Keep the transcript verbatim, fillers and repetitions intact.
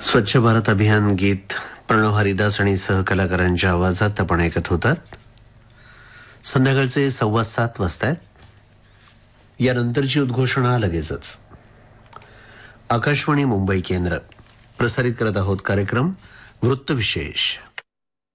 स्वच्छ भारत अभियान गीत प्रणव हरिदास आणि सहकलाकारांच्या आवाजात आपण ऐकत होतात. संध्याकाळचे सव्वा सात वाजता यानंतरची उद्घोषणा लगेचच. आकाशवाणी मुंबई केंद्र प्रसारित करत आहोत कार्यक्रम वृत्तविशेष.